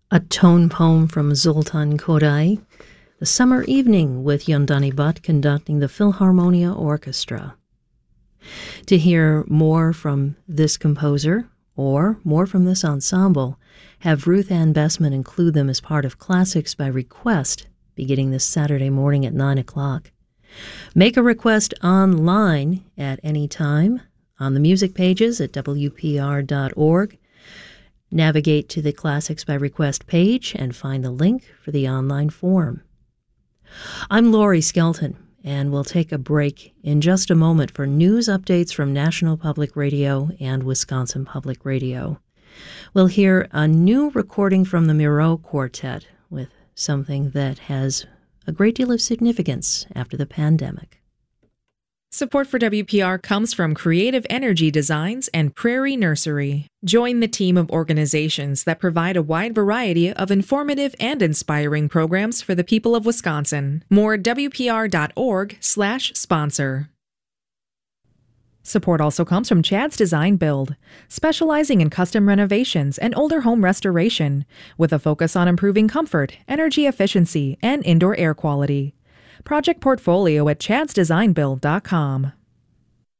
A tone poem from Zoltan Kodály, The Summer Evening with Yondani Butt conducting the Philharmonia Orchestra. To hear more from this composer or more from this ensemble, have Ruth Ann Bessman include them as part of Classics by Request beginning this Saturday morning at 9 o'clock. Make a request online at any time on the music pages at WPR.org. Navigate to the Classics by Request page and find the link for the online form. I'm Laurie Skelton, and we'll take a break in just a moment for news updates from National Public Radio and Wisconsin Public Radio. We'll hear a new recording from the Miro Quartet with something that has a great deal of significance after the pandemic. Support for WPR comes from Creative Energy Designs and Prairie Nursery. Join the team of organizations that provide a wide variety of informative and inspiring programs for the people of Wisconsin. More at WPR.org/sponsor. Support also comes from Chad's Design Build, specializing in custom renovations and older home restoration, with a focus on improving comfort, energy efficiency, and indoor air quality. Project portfolio at chadsdesignbuild.com.